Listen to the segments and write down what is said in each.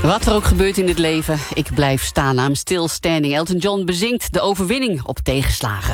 Wat er ook gebeurt in dit leven, ik blijf staan. I'm still standing. Elton John bezingt de overwinning op tegenslagen.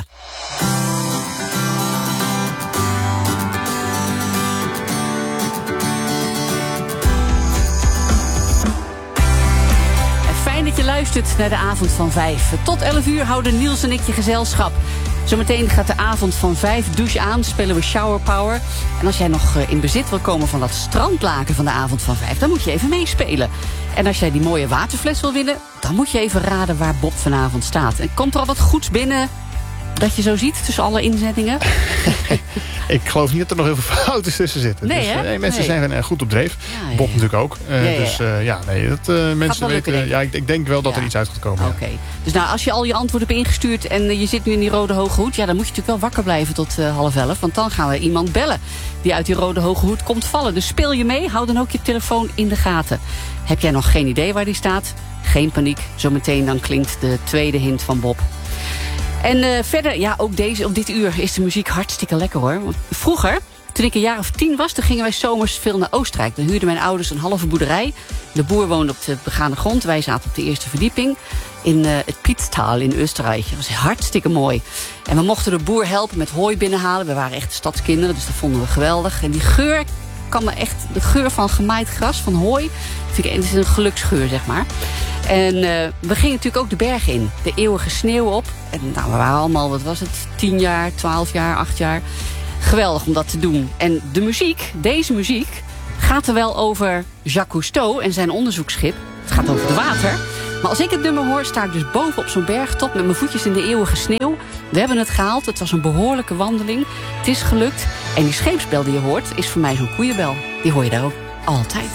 Fijn dat je luistert naar de avond van 5. Tot 11 uur houden Niels en ik je gezelschap. Zometeen gaat de avond van 5 douche aan, spelen we Shower Power. En als jij nog in bezit wil komen van dat strandlaken van de avond van 5... dan moet je even meespelen. En als jij die mooie waterfles wil winnen, dan moet je even raden waar Bob vanavond staat. En komt er al wat goeds binnen dat je zo ziet tussen alle inzettingen? Ik geloof niet dat er nog heel veel fouten tussen zitten. Nee, dus, hè? mensen zijn goed op dreef. Ja, Bob natuurlijk ook. Mensen weten. Ja, ik denk wel dat er iets uit gaat komen. Oké. Dus nou, als je al je antwoorden hebt ingestuurd en je zit nu in die rode hoge hoed, ja, dan moet je natuurlijk wel wakker blijven tot 10:30. Want dan gaan we iemand bellen die uit die rode hoge hoed komt vallen. Dus speel je mee, hou dan ook je telefoon in de gaten. Heb jij nog geen idee waar die staat? Geen paniek. Zometeen dan klinkt de tweede hint van Bob. En verder, ja, ook op dit uur is de muziek hartstikke lekker, hoor. Want vroeger, toen ik een jaar of 10 was, dan gingen wij zomers veel naar Oostenrijk. Dan huurden mijn ouders een halve boerderij. De boer woonde op de begane grond. Wij zaten op de eerste verdieping in het Pietstal in Oostenrijk. Dat was hartstikke mooi. En we mochten de boer helpen met hooi binnenhalen. We waren echt stadskinderen, dus dat vonden we geweldig. En die geur kan me echt, de geur van gemaaid gras, van hooi, vind ik, het is een geluksgeur, zeg maar. En we gingen natuurlijk ook de bergen in. De eeuwige sneeuw op. En nou, we waren allemaal, wat was het, 10 jaar, 12 jaar, 8 jaar. Geweldig om dat te doen. En de muziek, deze muziek, gaat er wel over Jacques Cousteau en zijn onderzoeksschip. Het gaat over het water. Maar als ik het nummer hoor, sta ik dus boven op zo'n bergtop met mijn voetjes in de eeuwige sneeuw. We hebben het gehaald. Het was een behoorlijke wandeling. Het is gelukt. En die scheepsbel die je hoort, is voor mij zo'n koeienbel. Die hoor je daar ook altijd.